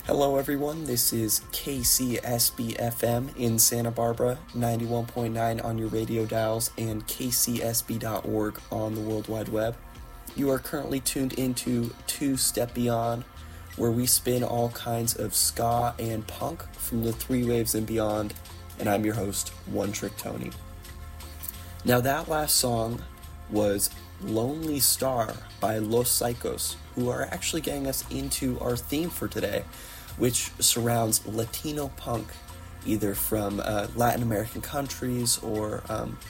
Hello, everyone. This is KCSB-FM in Santa Barbara, 91.9 on your radio dials, and kcsb.org on the World Wide Web. You are currently tuned into Two Step Beyond, where we spin all kinds of ska and punk from the three waves and beyond, and I'm your host, One Trick Tony. Now, that last song was Lonely Star by Los Psychos, who are actually getting us into our theme for today, which surrounds Latino punk, either from Latin American countries or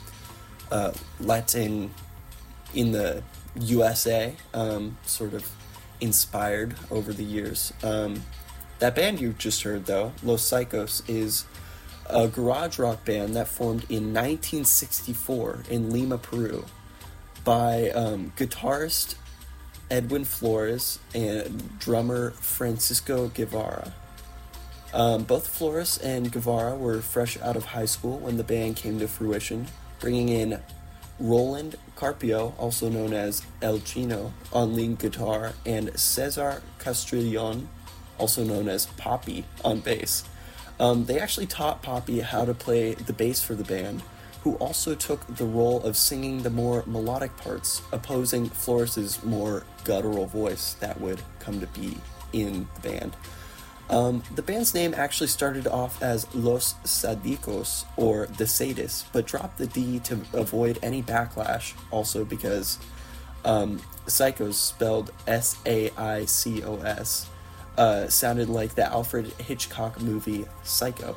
Latin in the USA, sort of inspired over the years. That band you just heard, though, Los Psychos, is a garage rock band that formed in 1964 in Lima, Peru, by guitarist Edwin Flores and drummer Francisco Guevara. Both Flores and Guevara were fresh out of high school when the band came to fruition, bringing in Roland Carpio, also known as El Chino, on lead guitar, and Cesar Castrillon, also known as Poppy, on bass. They actually taught Poppy how to play the bass for the band, who also took the role of singing the more melodic parts, opposing Flores' more guttural voice that would come to be in the band. The band's name actually started off as Los Sadicos, or the Sadists, but dropped the D to avoid any backlash, also because Psychos, spelled S-A-I-C-O-S, sounded like the Alfred Hitchcock movie Psycho.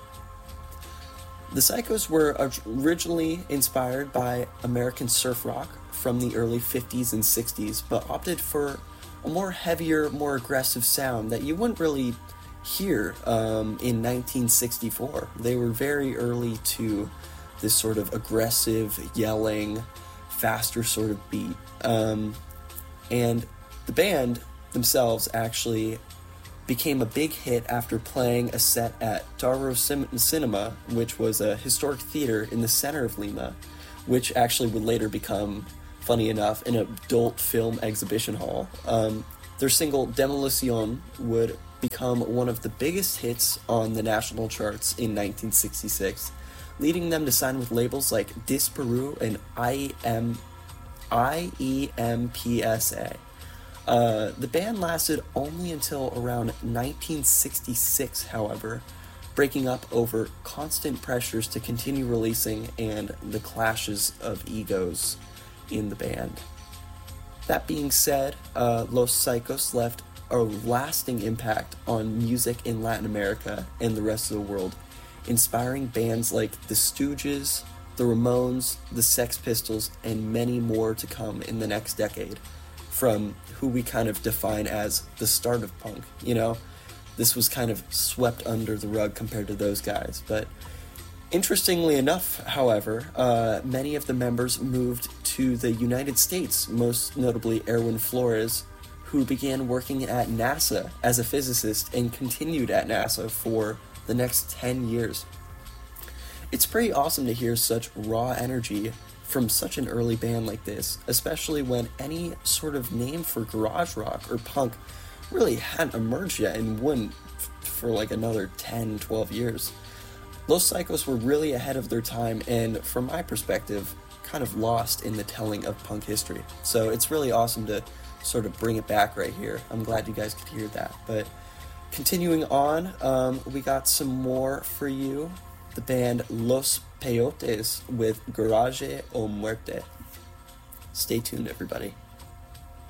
The Psychos were originally inspired by American surf rock from the early 50s and 60s, but opted for a more heavier, more aggressive sound that you wouldn't really hear in 1964. They were very early to this sort of aggressive, yelling, faster sort of beat. And the band themselves actually became a big hit after playing a set at Darrow Cinema, which was a historic theater in the center of Lima, which actually would later become, funny enough, an adult film exhibition hall. Their single Demolición would become one of the biggest hits on the national charts in 1966, leading them to sign with labels like Dis Peru and IEMPSA. The band lasted only until around 1966, however, breaking up over constant pressures to continue releasing and the clashes of egos in the band. That being said, Los Psychos left a lasting impact on music in Latin America and the rest of the world, inspiring bands like the Stooges, the Ramones, the Sex Pistols, and many more to come in the next decade, from who we kind of define as the start of punk. You know, this was kind of swept under the rug compared to those guys. But interestingly enough, however, many of the members moved to the United States, most notably Erwin Flores, who began working at NASA as a physicist and continued at NASA for the next 10 years. It's pretty awesome to hear such raw energy from such an early band like this, especially when any sort of name for garage rock or punk really hadn't emerged yet and wouldn't for like another 10, 12 years. Los Psychos were really ahead of their time and, from my perspective, kind of lost in the telling of punk history. So it's really awesome to sort of bring it back right here. I'm glad you guys could hear that. But continuing on, we got some more for you. The band Los Peyotes with Garage o Muerte. Stay tuned, everybody.